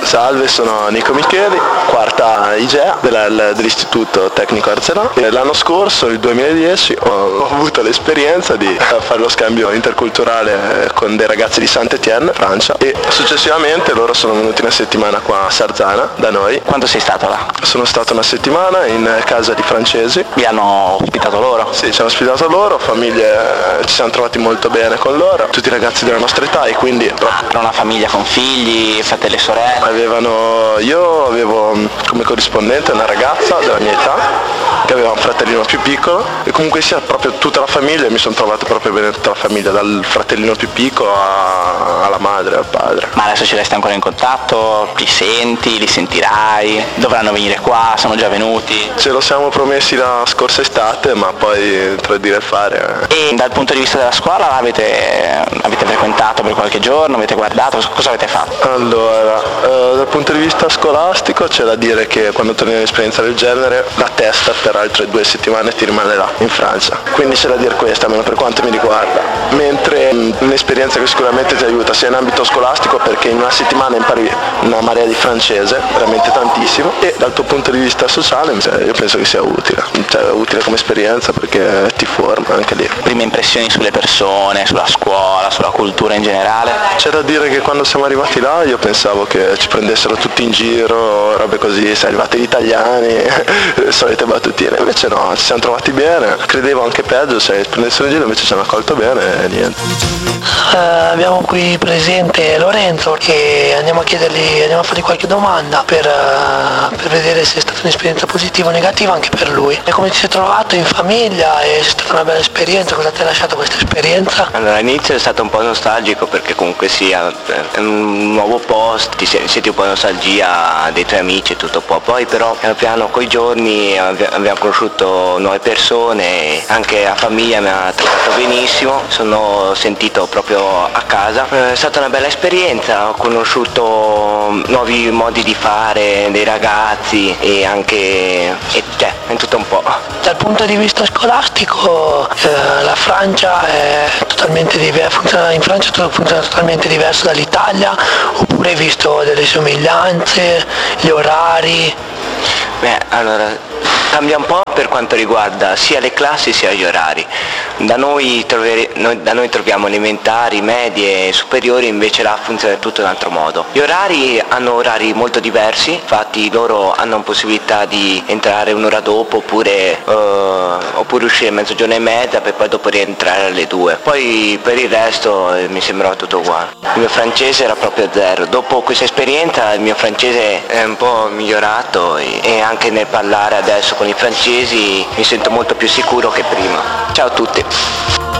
Salve, sono Nico Micheli, quarta IGEA dell'Istituto Tecnico Arzelà. L'anno scorso, nel 2010, ho avuto l'esperienza di fare lo scambio interculturale con dei ragazzi di Saint-Étienne, Francia, e successivamente loro sono venuti una settimana qua a Sarzana, da noi. Quanto sei stato là? Sono stato una settimana in casa di francesi. Vi hanno ospitato loro? Sì, ci hanno ospitato loro, famiglie, ci siamo trovati molto bene con loro, tutti i ragazzi della nostra età, e quindi... Era una famiglia con figli, fratelli e sorelle? Io avevo come corrispondente una ragazza della mia età che aveva un fratellino più piccolo, e comunque sia proprio tutta la famiglia, mi sono trovato proprio bene tutta la famiglia, dal fratellino più piccolo alla madre, al padre. Ma adesso ci resti ancora in contatto? Li senti? Li sentirai? Dovranno venire qua? Sono già venuti? Ce lo siamo promessi la scorsa estate, ma poi tra dire e fare... E dal punto di vista della scuola avete frequentato per qualche giorno? Avete guardato? Cosa avete fatto? Allora, dal punto di vista scolastico c'è da dire che quando torni in un'esperienza del genere la testa per altre 2 settimane ti rimane là, in Francia. Quindi c'è da dire questo, almeno per quanto mi riguarda. Mentre un'esperienza che sicuramente ti aiuta sia in ambito scolastico, perché in una settimana impari una marea di francese, veramente tantissimo, e dal tuo punto di vista sociale io penso che sia utile. Cioè utile come esperienza perché ti forma anche lì. Prime impressioni sulle persone, sulla scuola, sulla cultura in generale? C'è da dire che quando siamo arrivati là io pensavo che ci prendessero tutti in giro, robe così, sei arrivati gli italiani, le solite battutine, invece no, ci siamo trovati bene, credevo anche peggio, se prendessero in giro, invece ci hanno accolto bene e niente. Abbiamo qui presente Lorenzo e andiamo a fargli qualche domanda per vedere se è stata un'esperienza positiva o negativa anche per lui. E come ti sei trovato in famiglia? È stata una bella esperienza? Cosa ti ha lasciato questa esperienza? Allora, all'inizio è stato un po' nostalgico perché comunque sia è un nuovo posto, senti un po' nostalgia dei tuoi amici e tutto po'. Poi però piano piano coi giorni abbiamo conosciuto nuove persone, anche la famiglia mi ha trattato benissimo, sono sentito proprio a casa. È stata una bella esperienza, ho conosciuto nuovi modi di fare dei ragazzi e anche è tutto un po'. Dal punto di vista scolastico la Francia è totalmente diversa, in Francia tutto funziona totalmente diverso dall'Italia, oppure hai visto delle somiglianze, gli orari? Beh, allora cambia un po' per quanto riguarda sia le classi sia gli orari. Da noi troviamo elementari, medie e superiori, invece là funziona tutto in un altro modo. Gli orari hanno orari molto diversi, infatti loro hanno possibilità di entrare un'ora dopo oppure uscire a mezzogiorno e mezza per poi dopo rientrare alle 2. Poi per il resto mi sembrava tutto uguale. Il mio francese era proprio zero. Dopo questa esperienza il mio francese è un po' migliorato e anche nel parlare adesso con i francesi mi sento molto più sicuro che prima. Ciao a tutti!